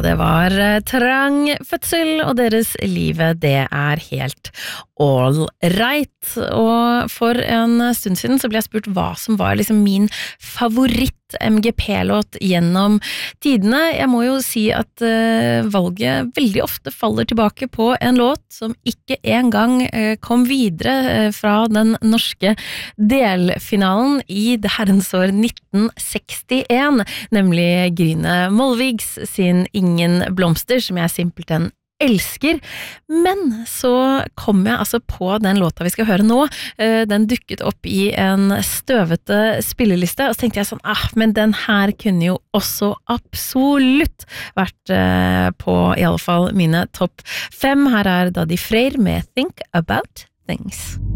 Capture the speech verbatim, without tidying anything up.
det var eh, Trang fødsel, og deres livet, det er helt all right. Og for en stund siden så ble jeg spurt hva som var liksom min favoritt M G P-låt gjennom tidene. Jeg må jo si at uh, valget veldig ofte faller tilbake på en låt som ikke engang uh, kom videre uh, fra den norske delfinalen i det herrens år nitten sekstien, nemlig Grine Molvigs sin Ingen blomster, som jeg simpelthen elsker, men så kom jeg altså på den låta vi skal høre nå. Den dukket opp i en støvete spilleliste, og så tenkte jeg sånn, ah, men den her kunne jo også absolutt vært på i alle fall mine topp fem. Her er Daddy Freyr med Think About Things.